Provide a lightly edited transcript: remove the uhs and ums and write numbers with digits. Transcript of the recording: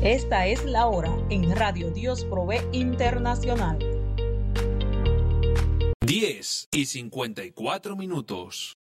Esta es la hora en Radio Dios Provee Internacional. 10:54.